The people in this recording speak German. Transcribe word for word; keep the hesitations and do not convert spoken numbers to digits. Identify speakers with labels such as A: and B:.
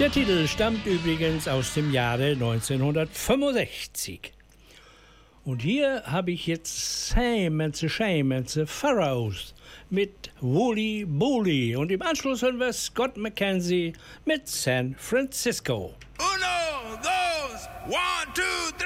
A: Der Titel stammt übrigens aus dem Jahre neunzehnhundertfünfundsechzig. Und hier habe ich jetzt Sam and the Shame and the Pharaohs mit Wooly Bully. Und im Anschluss hören wir Scott McKenzie mit San Francisco.
B: Uno, dos, one, two, three.